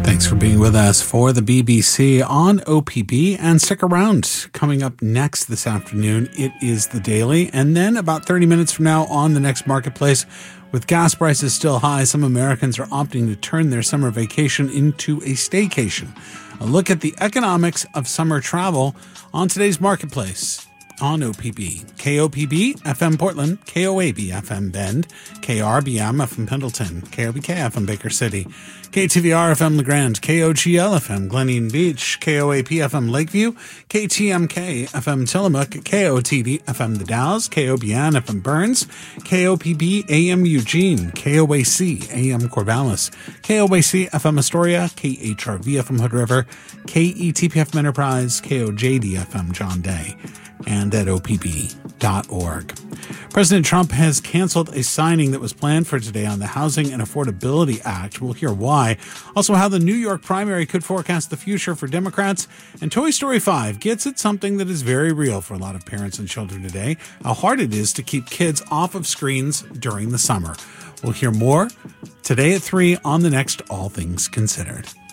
Thanks for being with us for the BBC on OPB, and stick around. Coming up next this afternoon, it is The Daily, and then about 30 minutes from now on the next Marketplace. With gas prices still high, some Americans are opting to turn their summer vacation into a staycation. A look at the economics of summer travel on today's Marketplace on OPB. KOPB FM Portland, KOAB FM Bend, KRBM FM Pendleton, KOBK FM Baker City, KTVR FM LeGrand, KOGL FM Glen Eden Beach, KOAP FM Lakeview, KTMK FM Tillamook, KOTD FM The Dalles, KOBN FM Burns, KOPB AM Eugene, KOAC AM Corvallis, KOAC FM Astoria, KHRV FM Hood River, KETP FM Enterprise, KOJD FM John Day, and at opb.org. President Trump has canceled a signing that was planned for today on the Housing and Affordability Act. We'll hear why. Also, how the New York primary could forecast the future for Democrats. And Toy Story 5 gets at something that is very real for a lot of parents and children today, how hard it is to keep kids off of screens during the summer. We'll hear more today at 3 on the next All Things Considered.